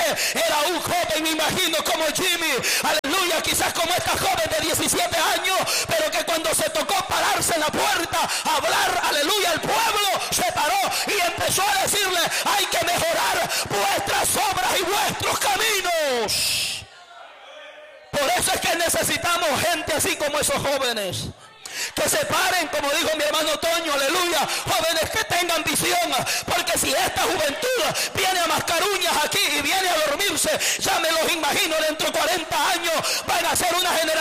era un joven, me imagino, como Jimmy, aleluya, quizás como esta joven de 17 años, pero que cuando se tocó pararse en la puerta a hablar, aleluya, el pueblo se paró y empezó a decirle: hay que mejorar vuestras obras y vuestros caminos. Por eso es que necesitamos gente así como esos jóvenes, que se paren, como dijo mi hermano Toño, aleluya, jóvenes que tengan visión, porque si esta juventud viene a mascar uñas aquí y viene a dormirse, ya me los imagino dentro de 40 años van a ser una generación